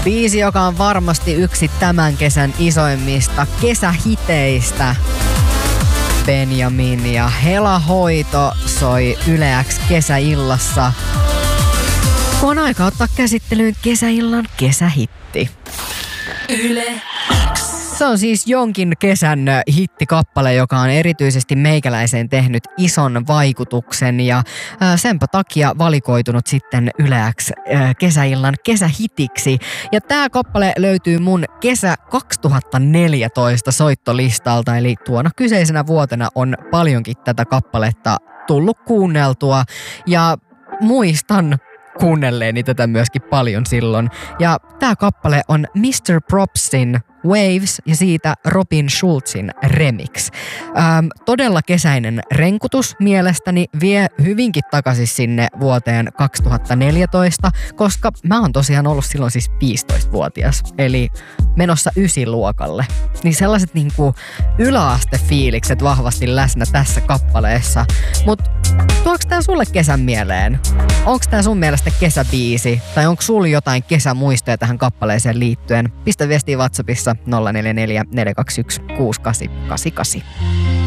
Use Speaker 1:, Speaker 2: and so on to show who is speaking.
Speaker 1: Biisi, joka on varmasti yksi tämän kesän isoimmista kesähiteistä. Benjamin ja Hela Hoito soi Yle X kesäillassa. Kun on aika ottaa käsittelyyn kesäillan kesähitti. Yle X. Se on siis jonkin kesän hittikappale, joka on erityisesti meikäläiseen tehnyt ison vaikutuksen ja senpä takia valikoitunut sitten Yle X kesäillan kesähitiksi. Ja tää kappale löytyy mun kesä 2014 soittolistalta, eli tuona kyseisenä vuotena on paljonkin tätä kappaletta tullut kuunneltua ja muistan kuunnelleeni tätä myöskin paljon silloin. Ja tää kappale on Mr. Propsin Waves ja siitä Robin Schulzin remix. Todella kesäinen renkutus mielestäni, vie hyvinkin takaisin sinne vuoteen 2014, koska mä oon tosiaan ollut silloin siis 15-vuotias, eli menossa 9-luokalle. Niin sellaiset niinku yläastefiilikset vahvasti läsnä tässä kappaleessa. Mut tuoks tää sulle kesän mieleen? Onks tää sun mielestä kesäbiisi? Tai onko sulla jotain kesämuistoja tähän kappaleeseen liittyen? Pistä viestiä WhatsAppissa 044 421 6888.